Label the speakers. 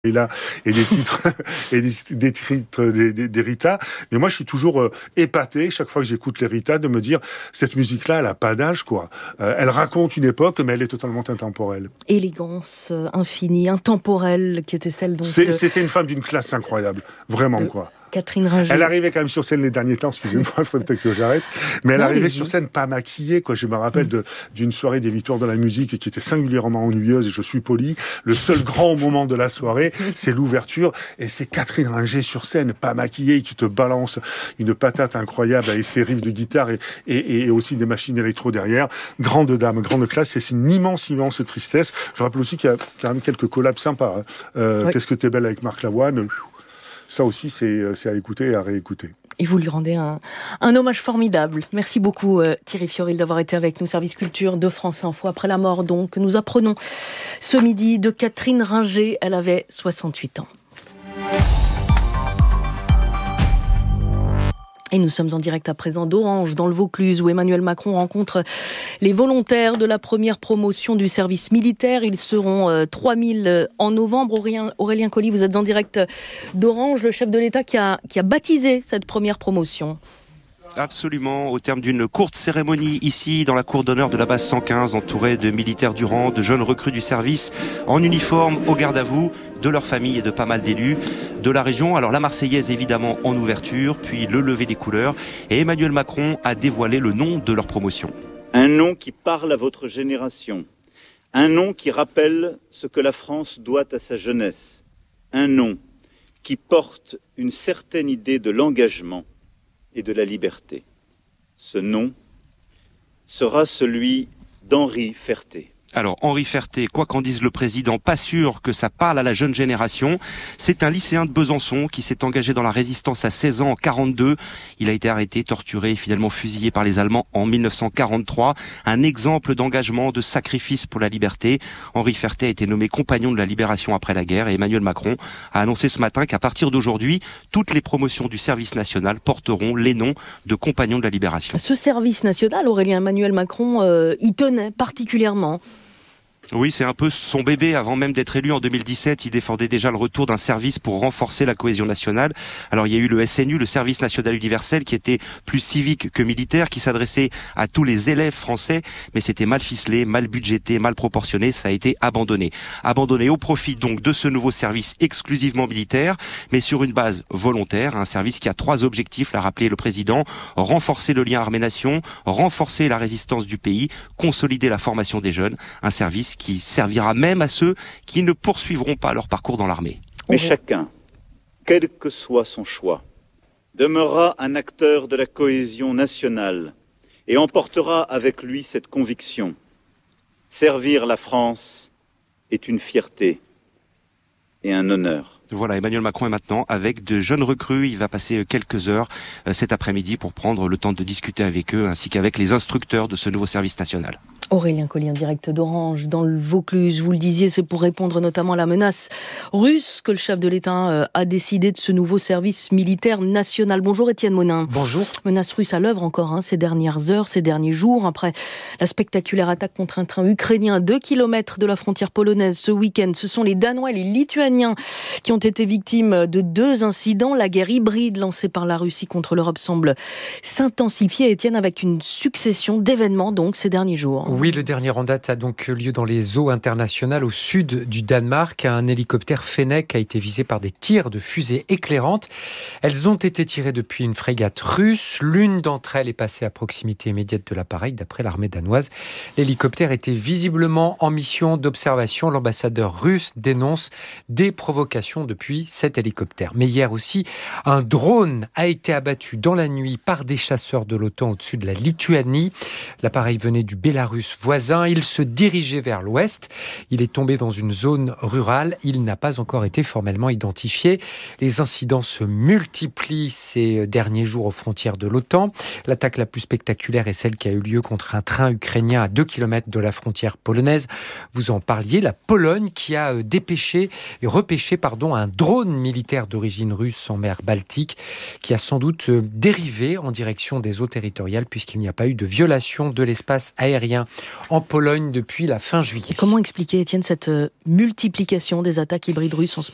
Speaker 1: là et des titres et des titres des Rita, mais moi je suis toujours épaté chaque fois que j'écoute les Rita de me dire cette musique-là elle a pas d'âge quoi. Elle raconte une époque mais elle est totalement intemporelle.
Speaker 2: Élégance infinie, intemporelle qui était celle donc
Speaker 1: C'était une femme d'une classe incroyable, vraiment quoi.
Speaker 2: Catherine Ringer.
Speaker 1: Elle arrivait quand même sur scène les derniers temps, excusez-moi, il faudrait peut-être que j'arrête, mais elle arrivait sur scène pas maquillée, quoi. Je me rappelle d'une soirée des Victoires de la musique qui était singulièrement ennuyeuse, et je suis poli. Le seul grand moment de la soirée, c'est l'ouverture, et c'est Catherine Ringer sur scène, pas maquillée, qui te balance une patate incroyable avec ses riffs de guitare et aussi des machines électro derrière. Grande dame, grande classe, et c'est une immense tristesse. Je rappelle aussi qu'il y a quand même quelques collabs sympas. Oui. Qu'est-ce que t'es belle avec Marc Lavoine. Ça aussi, c'est à écouter et à réécouter.
Speaker 2: Et vous lui rendez un hommage formidable. Merci beaucoup Thierry Fioril d'avoir été avec nous. Service Culture de France Info. Après la mort donc, nous apprenons ce midi de Catherine Ringer. Elle avait 68 ans. Et nous sommes en direct à présent d'Orange, dans le Vaucluse, où Emmanuel Macron rencontre les volontaires de la première promotion du service militaire. Ils seront 3000 en novembre. Aurélien Colly, vous êtes en direct d'Orange, le chef de l'État qui a baptisé cette première promotion.
Speaker 3: Absolument, au terme d'une courte cérémonie ici dans la cour d'honneur de la base 115, entourée de militaires du rang, de jeunes recrues du service en uniforme, au garde à vous, de leurs familles et de pas mal d'élus de la région. Alors la Marseillaise évidemment en ouverture, puis le lever des couleurs, et Emmanuel Macron a dévoilé le nom de leur promotion.
Speaker 4: Un nom qui parle à votre génération, un nom qui rappelle ce que la France doit à sa jeunesse, un nom qui porte une certaine idée de l'engagement et de la liberté. Ce nom sera celui d'Henri Ferté.
Speaker 3: Alors, Henri Ferté, quoi qu'en dise le président, pas sûr que ça parle à la jeune génération. C'est un lycéen de Besançon qui s'est engagé dans la résistance à 16 ans en 42. Il a été arrêté, torturé et finalement fusillé par les Allemands en 1943. Un exemple d'engagement, de sacrifice pour la liberté. Henri Ferté a été nommé compagnon de la libération après la guerre et Emmanuel Macron a annoncé ce matin qu'à partir d'aujourd'hui, toutes les promotions du service national porteront les noms de compagnons de la libération.
Speaker 2: Ce service national, Aurélien, Emmanuel Macron y tenait particulièrement.
Speaker 3: Oui, c'est un peu son bébé. Avant même d'être élu en 2017, il défendait déjà le retour d'un service pour renforcer la cohésion nationale. Alors il y a eu le SNU, le service national universel, qui était plus civique que militaire, qui s'adressait à tous les élèves français, mais c'était mal ficelé, mal budgété, mal proportionné, ça a été abandonné. Abandonné au profit donc de ce nouveau service exclusivement militaire, mais sur une base volontaire, un service qui a 3 objectifs, l'a rappelé le président: renforcer le lien armée-nation, renforcer la résistance du pays, consolider la formation des jeunes, un service qui servira même à ceux qui ne poursuivront pas leur parcours dans l'armée.
Speaker 4: Mais chacun, quel que soit son choix, demeurera un acteur de la cohésion nationale et emportera avec lui cette conviction: servir la France est une fierté et un honneur.
Speaker 3: Voilà, Emmanuel Macron est maintenant avec de jeunes recrues. Il va passer quelques heures cet après-midi pour prendre le temps de discuter avec eux ainsi qu'avec les instructeurs de ce nouveau service national.
Speaker 2: Aurélien Colly, en direct d'Orange, dans le Vaucluse. Vous le disiez, c'est pour répondre notamment à la menace russe que le chef de l'État a décidé de ce nouveau service militaire national. Bonjour Étienne Monin.
Speaker 5: Bonjour.
Speaker 2: Menace russe à l'œuvre encore ces dernières heures, ces derniers jours, après la spectaculaire attaque contre un train ukrainien à 2 km de la frontière polonaise ce week-end. Ce sont les Danois et les Lituaniens qui ont été victimes de 2 incidents. La guerre hybride lancée par la Russie contre l'Europe semble s'intensifier, Étienne, avec une succession d'événements donc ces derniers jours.
Speaker 5: Oui, le dernier en date a donc lieu dans les eaux internationales au sud du Danemark. Un hélicoptère Fennec a été visé par des tirs de fusées éclairantes. Elles ont été tirées depuis une frégate russe. L'une d'entre elles est passée à proximité immédiate de l'appareil, d'après l'armée danoise. L'hélicoptère était visiblement en mission d'observation. L'ambassadeur russe dénonce des provocations depuis cet hélicoptère. Mais hier aussi, un drone a été abattu dans la nuit par des chasseurs de l'OTAN au-dessus de la Lituanie. L'appareil venait du Bélarus voisin. Il se dirigeait vers l'ouest. Il est tombé dans une zone rurale. Il n'a pas encore été formellement identifié. Les incidents se multiplient ces derniers jours aux frontières de l'OTAN. L'attaque la plus spectaculaire est celle qui a eu lieu contre un train ukrainien à 2 km de la frontière polonaise. Vous en parliez, la Pologne qui a repêché un drone militaire d'origine russe en mer Baltique qui a sans doute dérivé en direction des eaux territoriales puisqu'il n'y a pas eu de violation de l'espace aérien en Pologne depuis la fin juillet.
Speaker 2: Et comment expliquer, Étienne, cette multiplication des attaques hybrides russes en ce moment ?